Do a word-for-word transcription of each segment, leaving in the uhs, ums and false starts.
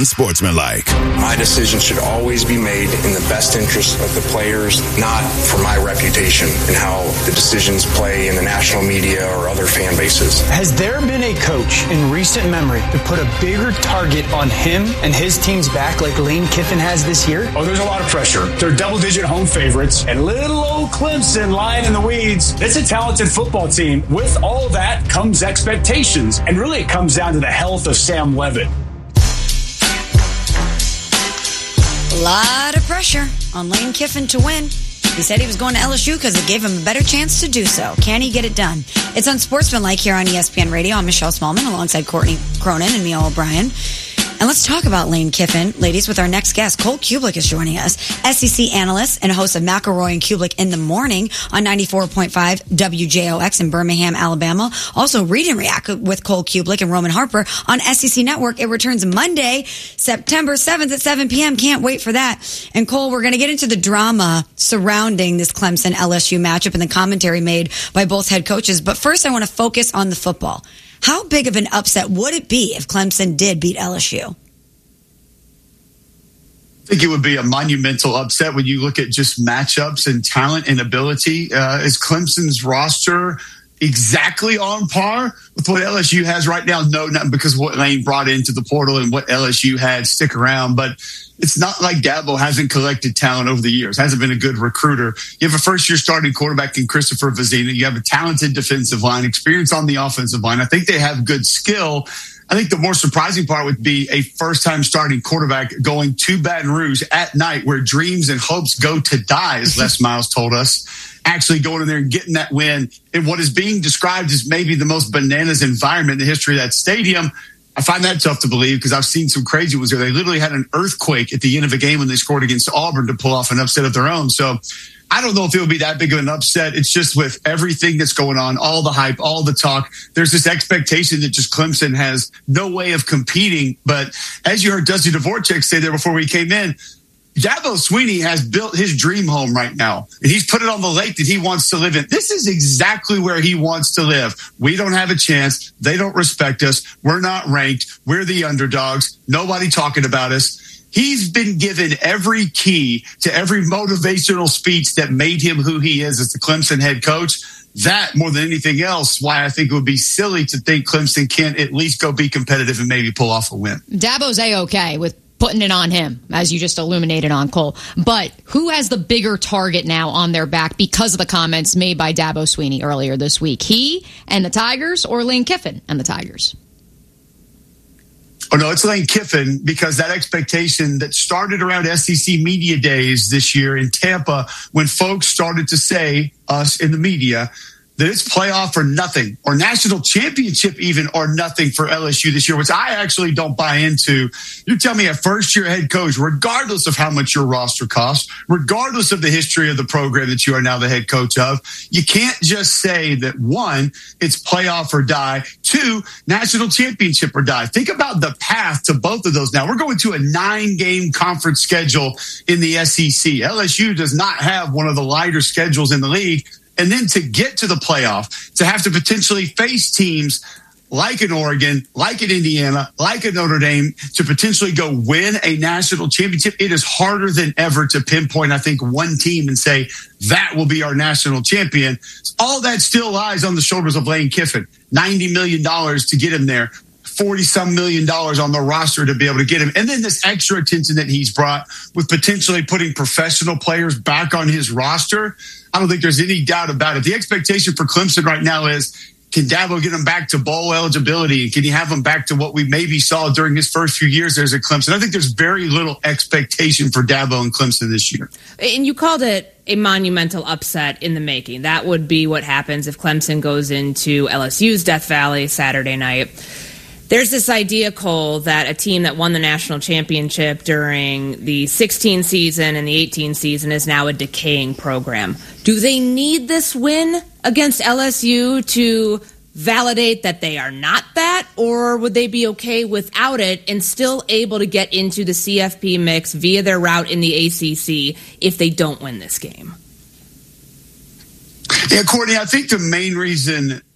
Unsportsmanlike. My decision should always be made in the best interest of the players, not for my reputation and how the decisions play in the national media or other fan bases. Has there been a coach in recent memory to put a bigger target on him and his team's back like Lane Kiffin has this year? Oh, there's a lot of pressure. They're double-digit home favorites, and little old Clemson lying in the weeds. It's a talented football team. With all that comes expectations, and really it comes down to the health of Sam Leavitt. A lot of pressure on Lane Kiffin to win. He said he was going to L S U because it gave him a better chance to do so. Can he get it done? It's Unsportsmanlike here on E S P N Radio. I'm Michelle Smallman alongside Courtney Cronin and Neil O'Brien. And let's talk about Lane Kiffin, ladies, with our next guest. Cole Cubelic is joining us, S E C analyst and host of McElroy and Cubelic in the Morning on ninety-four point five W J O X in Birmingham, Alabama. Also, Read and React with Cole Cubelic and Roman Harper on S E C Network. It returns Monday, September seventh at seven p.m. Can't wait for that. And Cole, we're going to get into the drama surrounding this Clemson L S U matchup and the commentary made by both head coaches. But first, I want to focus on the football. How big of an upset would it be if Clemson did beat L S U? I think it would be a monumental upset when you look at just matchups and talent and ability. Uh, is Clemson's roster exactly on par with what L S U has right now? No, not because of what Lane brought into the portal and what L S U had stick around, but it's not like Dabo hasn't collected talent over the years, hasn't been a good recruiter. You have a first-year starting quarterback in Christopher Vizina. You have a talented defensive line, experience on the offensive line. I think they have good skill. I think the more surprising part would be a first-time starting quarterback going to Baton Rouge at night where dreams and hopes go to die, as Les Miles told us, actually going in there and getting that win in what is being described as maybe the most bananas environment in the history of that stadium. I find that tough to believe because I've seen some crazy ones there. They literally had an earthquake at the end of a game when they scored against Auburn to pull off an upset of their own. So I don't know if it would be that big of an upset. It's just with everything that's going on, all the hype, all the talk, there's this expectation that just Clemson has no way of competing. But as you heard Dusty Dvorak say there before we came in, Dabo Swinney has built his dream home right now, and he's put it on the lake that he wants to live in. This is exactly where he wants to live. We don't have a chance. They don't respect us. We're not ranked. We're the underdogs. Nobody talking about us. He's been given every key to every motivational speech that made him who he is as the Clemson head coach. That, more than anything else, why I think it would be silly to think Clemson can't at least go be competitive and maybe pull off a win. Dabo's A-okay with putting it on him, as you just illuminated on Cole. But who has the bigger target now on their back because of the comments made by Dabo Swinney earlier this week? He and the Tigers, or Lane Kiffin and the Tigers? Oh, no, it's Lane Kiffin, because that expectation that started around S E C Media Days this year in Tampa, when folks started to say, us in the media, that it's playoff or nothing, or national championship even or nothing for L S U this year, which I actually don't buy into. You tell me a first-year head coach, regardless of how much your roster costs, regardless of the history of the program that you are now the head coach of, you can't just say that, one, it's playoff or die, two, national championship or die. Think about the path to both of those now. We're going to a nine-game conference schedule in the S E C. L S U does not have one of the lighter schedules in the league. And then to get to the playoff, to have to potentially face teams like an Oregon, like an Indiana, like a Notre Dame, to potentially go win a national championship, it is harder than ever to pinpoint, I think, one team and say, that will be our national champion. All that still lies on the shoulders of Lane Kiffin. ninety million dollars to get him there. forty-some million dollars on the roster to be able to get him. And then this extra attention that he's brought with potentially putting professional players back on his roster. I don't think there's any doubt about it. The expectation for Clemson right now is, can Dabo get him back to bowl eligibility? Can you have him back to what we maybe saw during his first few years there at Clemson? I think there's very little expectation for Dabo and Clemson this year. And you called it a monumental upset in the making. That would be what happens if Clemson goes into L S U's Death Valley Saturday night. There's this idea, Cole, that a team that won the national championship during the sixteen season and the eighteen season is now a decaying program. Do they need this win against L S U to validate that they are not that, or would they be okay without it and still able to get into the C F P mix via their route in the A C C if they don't win this game? Yeah, Courtney, I think the main reason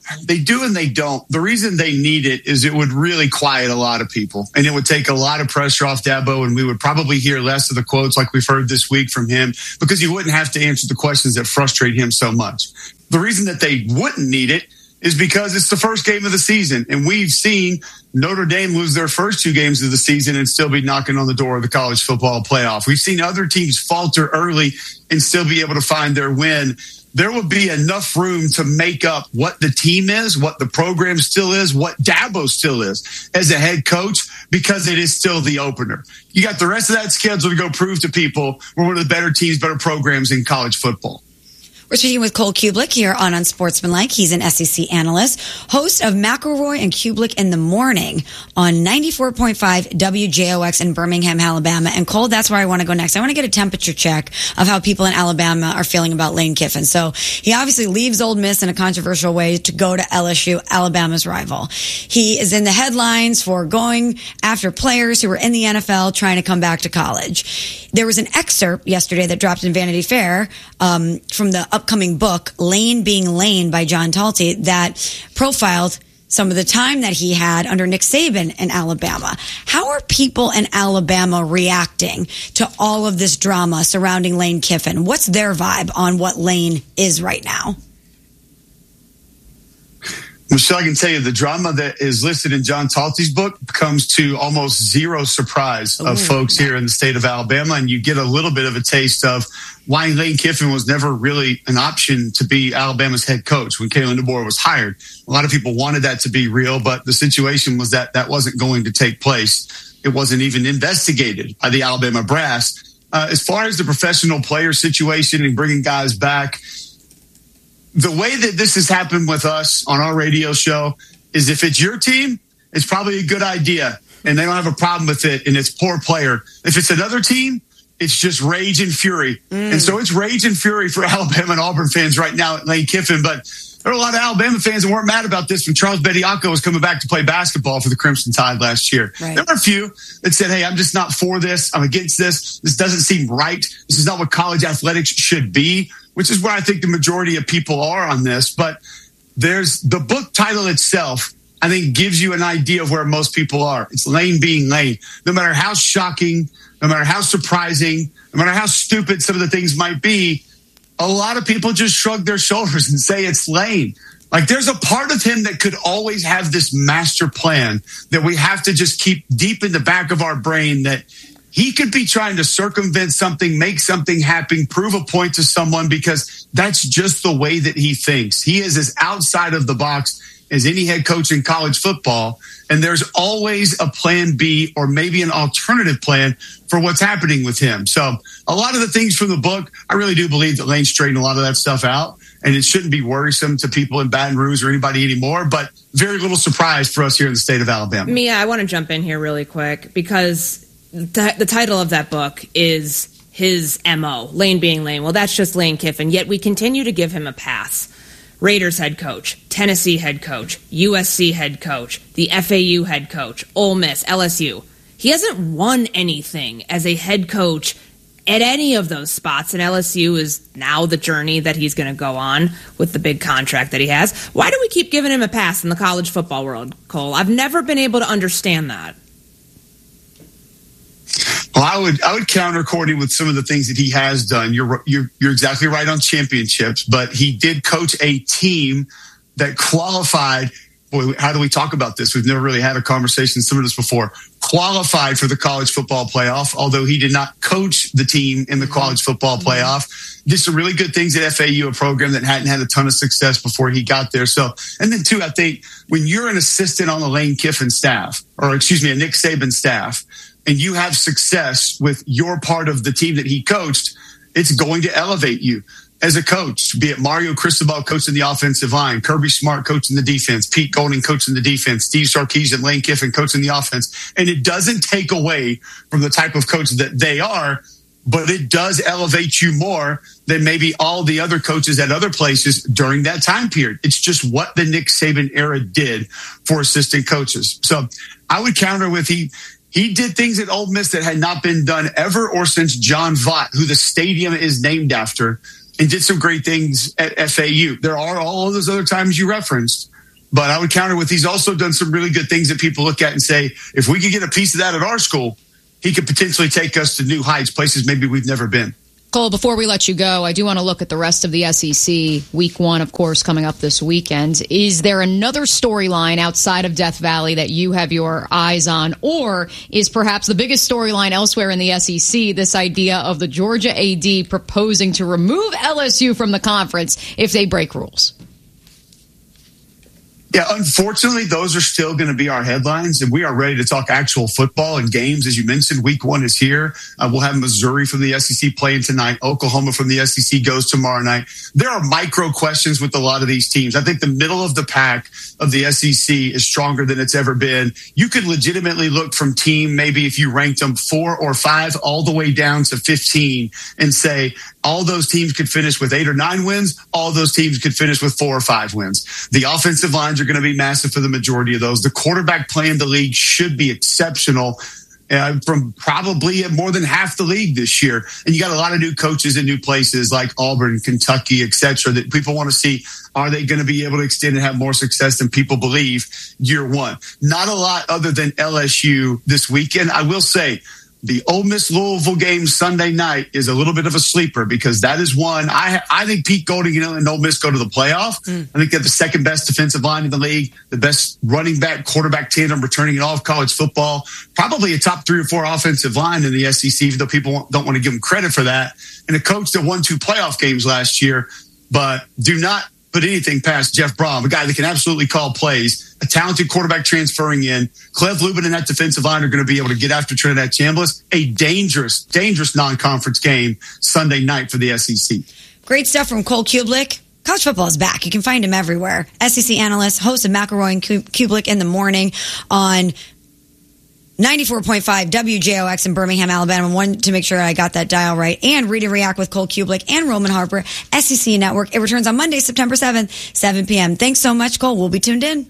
They do and they don't. The reason they need it is it would really quiet a lot of people, and it would take a lot of pressure off Dabo, and we would probably hear less of the quotes like we've heard this week from him because he wouldn't have to answer the questions that frustrate him so much. The reason that they wouldn't need it is because it's the first game of the season, and we've seen Notre Dame lose their first two games of the season and still be knocking on the door of the college football playoff. We've seen other teams falter early and still be able to find their win. There will be enough room to make up what the team is, what the program still is, what Dabo still is as a head coach, because it is still the opener. You got the rest of that schedule to go prove to people we're one of the better teams, better programs in college football. We're speaking with Cole Cubelic here on Unsportsmanlike. He's an S E C analyst, host of McElroy and Cubelic in the Morning on ninety-four point five W J O X in Birmingham, Alabama. And Cole, that's where I want to go next. I want to get a temperature check of how people in Alabama are feeling about Lane Kiffin. So he obviously leaves Ole Miss in a controversial way to go to L S U, Alabama's rival. He is in the headlines for going after players who were in the N F L trying to come back to college. There was an excerpt yesterday that dropped in Vanity Fair um, from the upcoming book, Lane Being Lane by John Talty, that profiled some of the time that he had under Nick Saban in Alabama. How are people in Alabama reacting to all of this drama surrounding Lane Kiffin? What's their vibe on what Lane is right now? Michelle, I can tell you the drama that is listed in John Talty's book comes to almost zero surprise of Ooh. folks here in the state of Alabama. And you get a little bit of a taste of why Lane Kiffin was never really an option to be Alabama's head coach when Kalen DeBoer was hired. A lot of people wanted that to be real, but the situation was that that wasn't going to take place. It wasn't even investigated by the Alabama brass. Uh, as far as the professional player situation and bringing guys back, the way that this has happened with us on our radio show is if it's your team, it's probably a good idea and they don't have a problem with it and it's poor player. If it's another team, it's just rage and fury. Mm. And so it's rage and fury for Alabama and Auburn fans right now at Lane Kiffin. But there are a lot of Alabama fans that weren't mad about this when Charles Bediako was coming back to play basketball for the Crimson Tide last year. Right. There were a few that said, hey, I'm just not for this. I'm against this. This doesn't seem right. This is not what college athletics should be, which is where I think the majority of people are on this. But there's the book title itself, I think, gives you an idea of where most people are. It's Lane Being Lane. No matter how shocking, no matter how surprising, no matter how stupid some of the things might be, a lot of people just shrug their shoulders and say it's Lane. Like there's a part of him that could always have this master plan that we have to just keep deep in the back of our brain that he could be trying to circumvent something, make something happen, prove a point to someone because that's just the way that he thinks. He is as outside of the box as any head coach in college football. And there's always a plan B or maybe an alternative plan for what's happening with him. So a lot of the things from the book, I really do believe that Lane straightened a lot of that stuff out. And it shouldn't be worrisome to people in Baton Rouge or anybody anymore. But very little surprise for us here in the state of Alabama. Mia, I want to jump in here really quick because the, the title of that book is his M O, Lane Being Lane. Well, that's just Lane Kiffin. Yet we continue to give him a pass. Raiders head coach, Tennessee head coach, U S C head coach, the F A U head coach, Ole Miss, L S U. He hasn't won anything as a head coach at any of those spots, and L S U is now the journey that he's going to go on with the big contract that he has. Why do we keep giving him a pass in the college football world, Cole? I've never been able to understand that. Well, I would I would counter Courtney with some of the things that he has done. You're you're you're exactly right on championships, but he did coach a team that qualified. Boy, how do we talk about this? We've never really had a conversation similar to this before. Qualified for the college football playoff, although he did not coach the team in the college football playoff. Did some really good things at F A U, a program that hadn't had a ton of success before he got there. So, and then too, I think when you're an assistant on the Lane Kiffin staff, or excuse me, a Nick Saban staff, and you have success with your part of the team that he coached, it's going to elevate you as a coach, be it Mario Cristobal coaching the offensive line, Kirby Smart coaching the defense, Pete Golding coaching the defense, Steve Sarkisian, Lane Kiffin coaching the offense. And it doesn't take away from the type of coach that they are, but it does elevate you more than maybe all the other coaches at other places during that time period. It's just what the Nick Saban era did for assistant coaches. So I would counter with he, He did things at Ole Miss that had not been done ever or since John Vaught, who the stadium is named after, and did some great things at F A U. There are all of those other times you referenced But I would counter with he's also done some really good things that people look at and say, if we could get a piece of that at our school, he could potentially take us to new heights, places maybe we've never been. Cole, before we let you go, I do want to look at the rest of the S E C. Week one, of course, coming up this weekend. Is there another storyline outside of Death Valley that you have your eyes on? Or is perhaps the biggest storyline elsewhere in the S E C this idea of the Georgia A D proposing to remove L S U from the conference if they break rules? Yeah, unfortunately, those are still going to be our headlines, and we are ready to talk actual football and games. As you mentioned, week one is here. Uh, we'll have Missouri from the S E C playing tonight. Oklahoma from the S E C goes tomorrow night. There are micro questions with a lot of these teams. I think the middle of the pack of the S E C is stronger than it's ever been. You could legitimately look from team, maybe if you ranked them four or five, all the way down to fifteen and say, all those teams could finish with eight or nine wins. All those teams could finish with four or five wins. The offensive lines are going to be massive for the majority of those. The quarterback play in the league should be exceptional uh, from probably more than half the league this year. And you got a lot of new coaches in new places like Auburn, Kentucky, et cetera, that people want to see. Are they going to be able to extend and have more success than people believe year one? Not a lot other than L S U this weekend. I will say, the Ole Miss Louisville game Sunday night is a little bit of a sleeper because that is one. I I think Pete Golding and Ole Miss go to the playoff. Mm. I think they're the second best defensive line in the league, the best running back, quarterback tandem returning in all of college football, probably a top three or four offensive line in the S E C, though people don't want to give them credit for that, and a coach that won two playoff games last year. But do not put anything past Jeff Brom, a guy that can absolutely call plays, a talented quarterback transferring in. Cleve Lubin and that defensive line are going to be able to get after Trinidad Chambliss. A dangerous, dangerous non-conference game Sunday night for the S E C. Great stuff from Cole Cubelic. College football is back. You can find him everywhere. S E C analyst, host of McElroy and Cubelic in the morning on ninety-four point five W J O X in Birmingham, Alabama. Wanted to make sure I got that dial right. And Read and React with Cole Cubelic and Roman Harper, S E C Network. It returns on Monday, September seventh, seven p.m. Thanks so much, Cole. We'll be tuned in.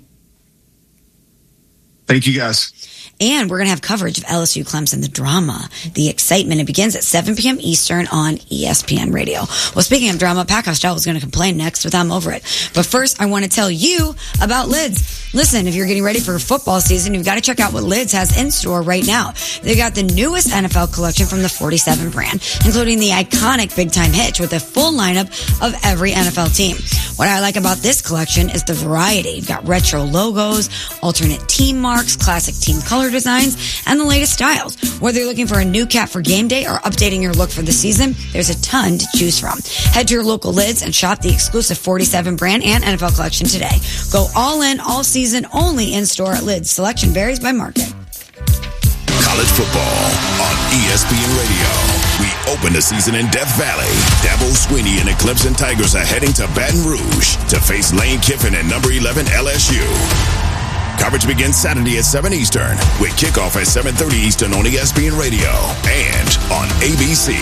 Thank you, guys. And we're going to have coverage of L S U Clemson, the drama, the excitement. It begins at seven p.m. Eastern on E S P N Radio. Well, speaking of drama, Pat Costello is going to complain next with I'm Over It. But first, I want to tell you about Lids. Listen, if you're getting ready for football season, you've got to check out what Lids has in store right now. They've got the newest N F L collection from the forty-seven brand, including the iconic Big Time Hitch with a full lineup of every N F L team. What I like about this collection is the variety. You've got retro logos, alternate team marks, classic team color designs, and the latest styles. Whether you're looking for a new cap for game day or updating your look for the season, there's a ton to choose from. Head to your local Lids and shop the exclusive forty-seven brand and N F L collection today. Go all in, all season, only in store at Lids. Selection varies by market. College football on E S P N Radio. We open the season in Death Valley. Dabo Swinney and the Clemson Tigers are heading to Baton Rouge to face Lane Kiffin and number eleven L S U. Coverage begins Saturday at seven Eastern with kickoff at seven thirty Eastern on E S P N Radio and on A B C.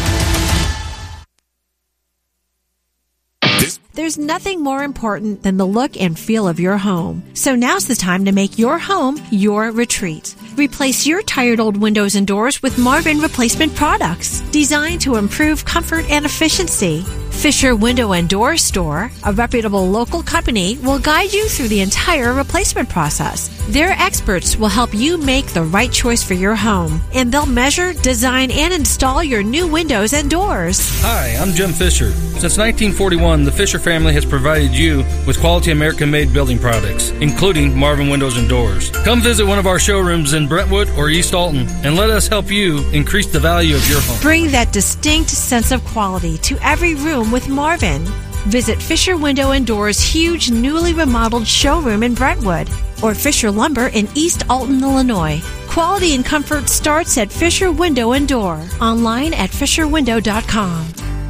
This- There's nothing more important than the look and feel of your home. So now's the time to make your home your retreat. Replace your tired old windows and doors with Marvin replacement products designed to improve comfort and efficiency. Fisher Window and Door Store, a reputable local company, will guide you through the entire replacement process. Their experts will help you make the right choice for your home, and they'll measure, design, and install your new windows and doors. Hi, I'm Jim Fisher. Since nineteen forty-one, the Fisher family has provided you with quality American-made building products, including Marvin Windows and Doors. Come visit one of our showrooms in Brentwood or East Alton, and let us help you increase the value of your home. Bring that distinct sense of quality to every room with Marvin. Visit Fisher Window and Doors' huge newly remodeled showroom in Brentwood or Fisher Lumber in East Alton, Illinois. Quality and comfort starts at Fisher Window and Door. Online at fisher window dot com.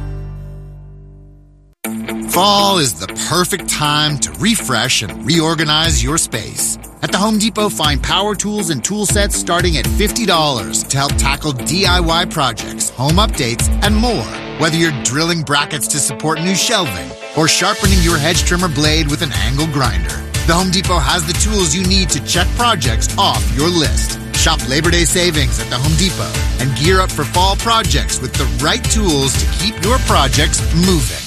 Fall is the perfect time to refresh and reorganize your space. At the Home Depot, find power tools and tool sets starting at fifty dollars to help tackle D I Y projects, home updates, and more. Whether you're drilling brackets to support new shelving or sharpening your hedge trimmer blade with an angle grinder, the Home Depot has the tools you need to check projects off your list. Shop Labor Day savings at the Home Depot and gear up for fall projects with the right tools to keep your projects moving.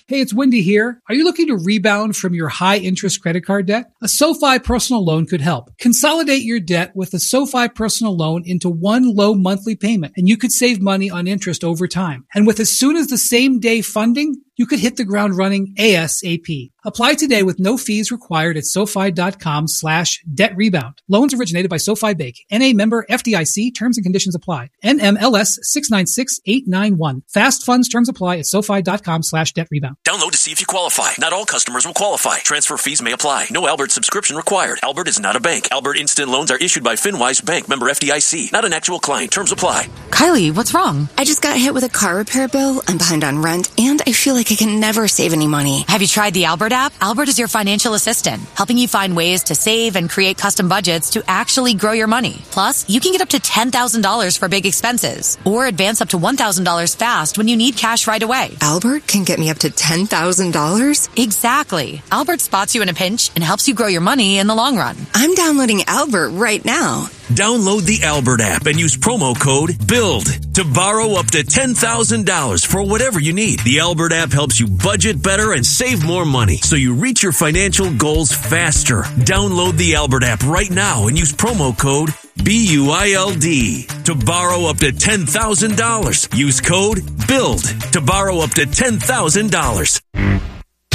Hey, it's Wendy here. Are you looking to rebound from your high-interest credit card debt? A SoFi personal loan could help. Consolidate your debt with a SoFi personal loan into one low monthly payment, and you could save money on interest over time. And with as soon as the same day funding, you could hit the ground running ASAP. Apply today with no fees required at SoFi.com slash debt rebound. Loans originated by SoFi Bank. N A member F D I C. Terms and conditions apply. N M L S six nine six eight nine one. Fast funds terms apply at SoFi.com slash debt rebound. Download to see if you qualify. Not all customers will qualify. Transfer fees may apply. No Albert subscription required. Albert is not a bank. Albert Instant Loans are issued by FinWise Bank. Member F D I C. Not an actual client. Terms apply. Kylie, what's wrong? I just got hit with a car repair bill. I'm behind on rent, and I feel like I can never save any money. Have you tried the Albert app? Albert is your financial assistant, helping you find ways to save and create custom budgets to actually grow your money. Plus, you can get up to ten thousand dollars for big expenses, or advance up to one thousand dollars fast when you need cash right away. Albert can get me up to ten thousand dollars? Exactly. Albert spots you in a pinch and helps you grow your money in the long run. I'm downloading Albert right now. Download the Albert app and use promo code BUILD to borrow up to ten thousand dollars for whatever you need. The Albert app helps you budget better and save more money so you reach your financial goals faster. Download the Albert app right now and use promo code B U I L D to borrow up to ten thousand dollars. Use code BUILD to borrow up to ten thousand dollars.